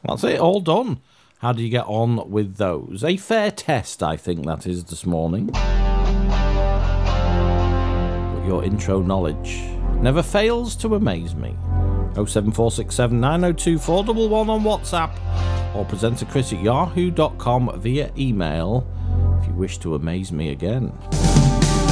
That's it, all done. How do you get on with those? A fair test, I think that is, this morning. But your intro knowledge never fails to amaze me. 07467 902 411 on WhatsApp or presenterchris@yahoo.com via email if you wish to amaze me again.